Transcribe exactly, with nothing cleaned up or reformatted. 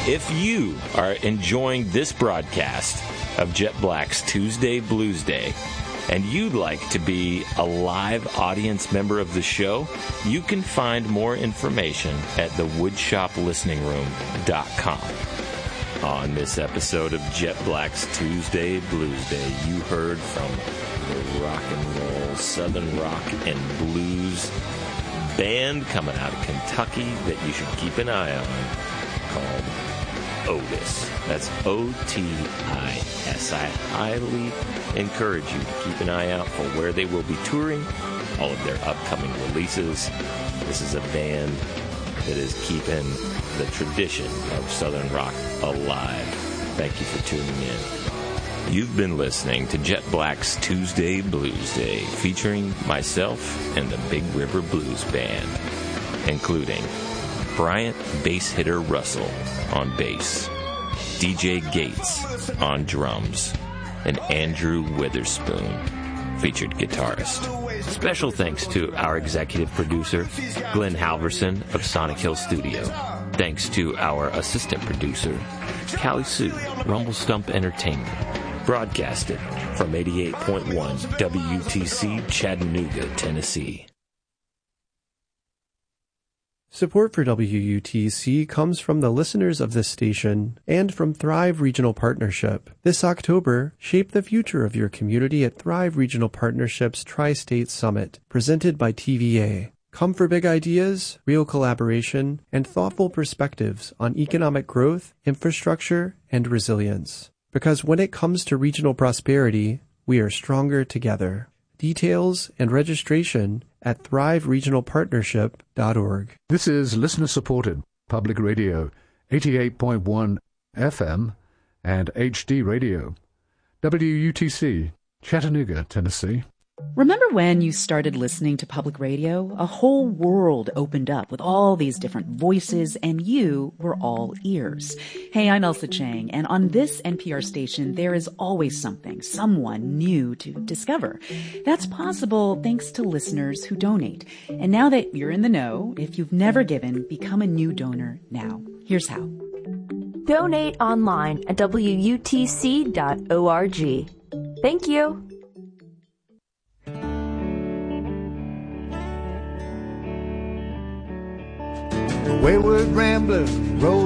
If you are enjoying this broadcast of Jet Black's Tuesday Blues Day, and you'd like to be a live audience member of the show, you can find more information at the woodshop listening room dot com. On this episode of Jet Black's Tuesday Blues Day, you heard from the rock and roll, southern rock and blues band coming out of Kentucky that you should keep an eye on called Otis. That's O T I S. I highly encourage you to keep an eye out for where they will be touring, all of their upcoming releases. This is a band that is keeping the tradition of Southern rock alive. Thank you for tuning in. You've been listening to Jet Black's Tuesday Blues Day, featuring myself and the Big River Blues Band, including Bryant Bass Hitter Russell on bass, D J Gates on drums, and Andrew Witherspoon, featured guitarist. Special thanks to our executive producer, Glenn Halverson of Sonic Hill Studio. Thanks to our assistant producer, Callie Sue, Rumble Stump Entertainment. Broadcasted from eighty-eight point one W T C, Chattanooga, Tennessee. Support for W U T C comes from the listeners of this station and from Thrive Regional Partnership. This October, shape the future of your community at Thrive Regional Partnership's Tri-State Summit, presented by T V A. Come for big ideas, real collaboration, and thoughtful perspectives on economic growth, infrastructure, and resilience. Because when it comes to regional prosperity, we are stronger together. Details and registration at thrive regional partnership dot org. This is listener-supported public radio, eighty-eight point one F M and H D radio. W U T C, Chattanooga, Tennessee. Remember when you started listening to public radio? A whole world opened up with all these different voices, and you were all ears. Hey, I'm Elsa Chang, and on this N P R station, there is always something, someone new to discover. That's possible thanks to listeners who donate. And now that you're in the know, if you've never given, become a new donor now. Here's how. Donate online at W U T C dot org. Thank you. Wayward rambler, roll